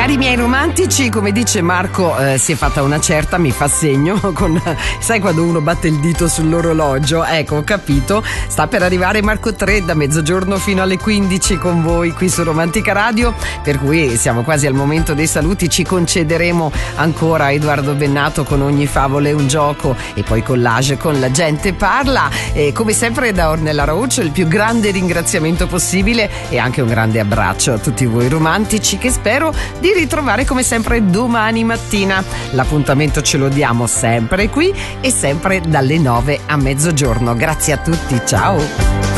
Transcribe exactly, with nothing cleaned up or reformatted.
Cari miei romantici, come dice Marco, eh, si è fatta una certa, mi fa segno con, sai quando uno batte il dito sull'orologio? Ecco, ho capito, sta per arrivare Marco tre da mezzogiorno fino alle quindici con voi qui su Romantica Radio, per cui siamo quasi al momento dei saluti. Ci concederemo ancora Edoardo Bennato con Ogni favola è un gioco e poi Collage con La gente parla, e come sempre da Ornella Roach il più grande ringraziamento possibile e anche un grande abbraccio a tutti voi romantici, che spero di ritrovare come sempre domani mattina. L'appuntamento ce lo diamo sempre qui e sempre dalle nove a mezzogiorno. Grazie a tutti, ciao.